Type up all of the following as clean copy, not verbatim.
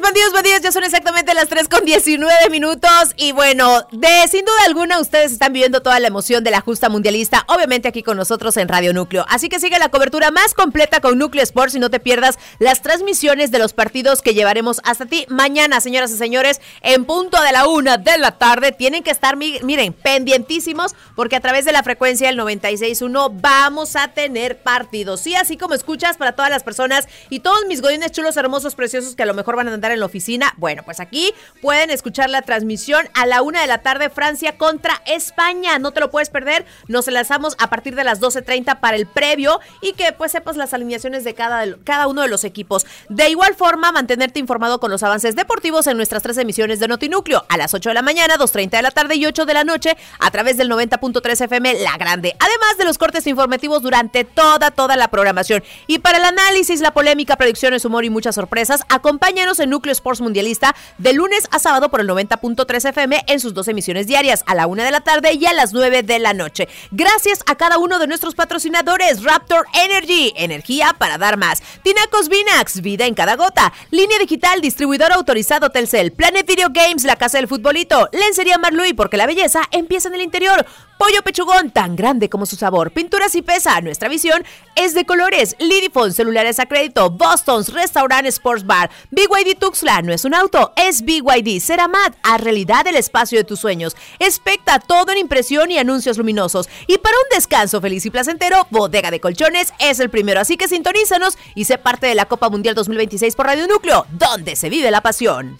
Bandidos, ya son exactamente las 3:19. Y bueno, sin duda alguna ustedes están viviendo toda la emoción de la justa mundialista, obviamente aquí con nosotros en Radio Núcleo. Así que sigue la cobertura más completa con Núcleo Sports y no te pierdas las transmisiones de los partidos que llevaremos hasta ti mañana, señoras y señores, en punto de la 1 de la tarde. Tienen que estar, miren, pendientísimos, porque a través de la frecuencia del 96.1 vamos a tener partidos. Sí, así como escuchas, para todas las personas y todos mis godines chulos, hermosos, preciosos que a lo mejor van a andar en la oficina. Bueno, pues aquí pueden escuchar la transmisión a la 1 de la tarde, Francia contra España. No te lo puedes perder. Nos enlazamos a partir de las 12:30 para el previo y que pues sepas las alineaciones de cada uno de los equipos. De igual forma, mantenerte informado con los avances deportivos en nuestras 3 emisiones de Notinúcleo a las 8 de la mañana, 2:30 de la tarde y 8 de la noche a través del 90.3 FM La Grande. Además de los cortes informativos durante toda la programación. Y para el análisis, la polémica, predicciones, humor y muchas sorpresas, acompáñanos en Núcleo Sports Mundialista de lunes a sábado por el 90.3 FM en sus 2 emisiones diarias, a la 1 de la tarde y a las 9 de la noche. Gracias a cada uno de nuestros patrocinadores: Raptor Energy, energía para dar más; Tinacos Vinax, vida en cada gota; Línea Digital, distribuidor autorizado Telcel; Planet Video Games, la casa del futbolito; Lencería Marluy, porque la belleza empieza en el interior; Pollo Pechugón, tan grande como su sabor; Pinturas y Pesa, nuestra visión es de colores; Lidifone, celulares a crédito; Boston's Restaurant Sports Bar; BYD Tuxtla, no es un auto, es BYD; Ceramat, haz realidad el espacio de tus sueños; Expecta, todo en impresión y anuncios luminosos; y para un descanso feliz y placentero, Bodega de Colchones es el primero. Así que sintonízanos y sé parte de la Copa Mundial 2026 por Radio Núcleo, donde se vive la pasión.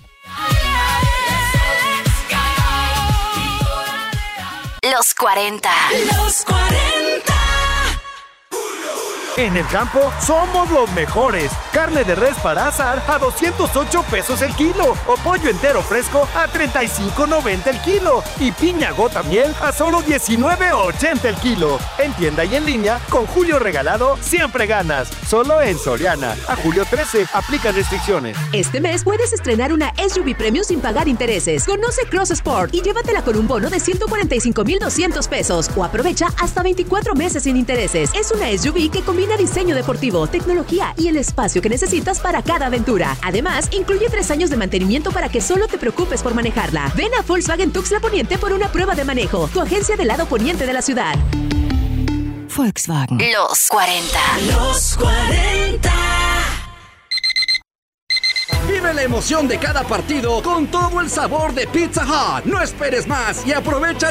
Los 40. En el campo somos los mejores. Carne de res para asar a 208 pesos el kilo. O pollo entero fresco a 35.90 el kilo. Y piña gota miel a solo 19.80 el kilo. En tienda y en línea, con Julio Regalado siempre ganas. Solo en Soriana. A julio 13, aplican restricciones. Este mes puedes estrenar una SUV Premium sin pagar intereses. Conoce Cross Sport y llévatela con un bono de 145,200 pesos. O aprovecha hasta 24 meses sin intereses. Es una SUV que combina diseño deportivo, tecnología y el espacio que necesitas para cada aventura. Además, incluye 3 años de mantenimiento para que solo te preocupes por manejarla. Ven a Volkswagen Tuxtla Poniente por una prueba de manejo. Tu agencia del lado poniente de la ciudad. Volkswagen. Los 40. Los 40. Vive la emoción de cada partido con todo el sabor de Pizza Hut. No esperes más y aprovecha